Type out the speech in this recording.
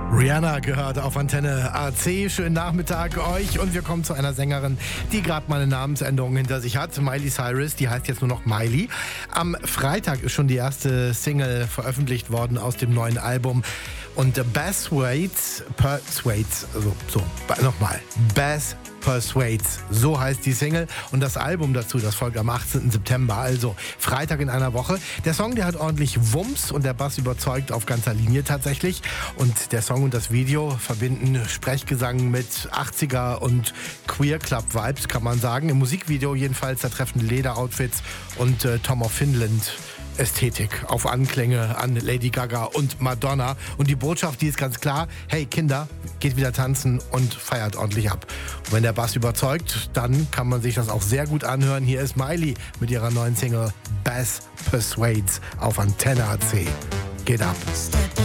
Rihanna gehört auf Antenne AC. Schönen Nachmittag euch und wir kommen zu einer Sängerin, die gerade mal eine Namensänderung hinter sich hat. Miley Cyrus, die heißt jetzt nur noch Miley. Am Freitag ist schon die erste Single veröffentlicht worden aus dem neuen Album. Und Bass Persuades, Bass Persuades, so heißt die Single. Und das Album dazu, das folgt am 18. September, also Freitag in einer Woche. Der Song, der hat ordentlich Wumms und der Bass überzeugt auf ganzer Linie tatsächlich. Und der Song und das Video verbinden Sprechgesang mit 80er und Queer Club Vibes, kann man sagen. Im Musikvideo jedenfalls, da treffen Lederoutfits und Tom of Finland Ästhetik auf Anklänge an Lady Gaga und Madonna. Und die Botschaft, die ist ganz klar: Hey Kinder, geht wieder tanzen und feiert ordentlich ab. Und wenn der Bass überzeugt, dann kann man sich das auch sehr gut anhören. Hier ist Miley mit ihrer neuen Single Bass Persuades auf Antenne AC. Geht ab. Step